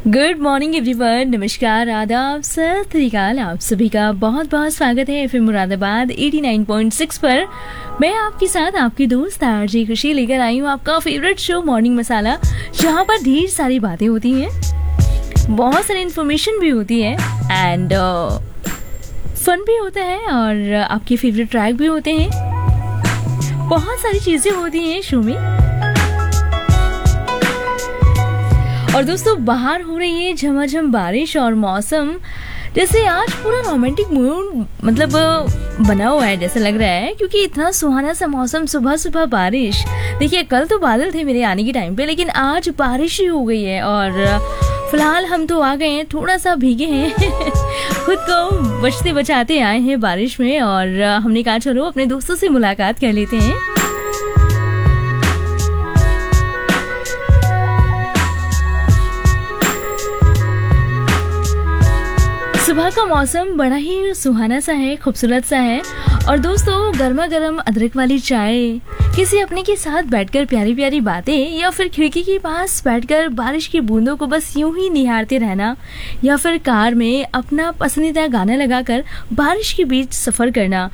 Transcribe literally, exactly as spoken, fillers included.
Good morning everyone, नमस्कार, आदाब, सत श्री अकाल। आप सभी का बहुत बहुत स्वागत है FM Moradabad eighty nine point six पर। मैं आपके साथ आपकी दोस्त आरजे खुशी लेकर आई हूँ आपका फेवरेट शो मॉर्निंग मसाला, जहाँ पर ढेर सारी बातें होती हैं, बहुत सारी इन्फॉर्मेशन भी होती है एंड फन भी होता है और आपके फेवरेट ट्रैक भी होते हैं। बहुत सारी चीजें होती हैं शो में। और दोस्तों, बाहर हो रही है झमाझम बारिश और मौसम जैसे आज पूरा रोमांटिक मूड मतलब बना हुआ है जैसा लग रहा है, क्योंकि इतना सुहाना सा मौसम, सुबह सुबह बारिश। देखिए, कल तो बादल थे मेरे आने के टाइम पे, लेकिन आज बारिश ही हो गई है और फिलहाल हम तो आ गए हैं, थोड़ा सा भीगे हैं खुद को बचते बचाते आए हैं बारिश में, और हमने कहा चलो अपने दोस्तों से मुलाकात कर लेते हैं। सुबह का मौसम बड़ा ही सुहाना सा है, खूबसूरत सा है। और दोस्तों, गर्मा गर्म अदरक वाली चाय, किसी अपने के साथ बैठकर प्यारी प्यारी बातें, या फिर खिड़की के पास बैठकर बारिश की बूंदों को बस यूं ही निहारते रहना, या फिर कार में अपना पसंदीदा गाना लगाकर बारिश के बीच सफर करना,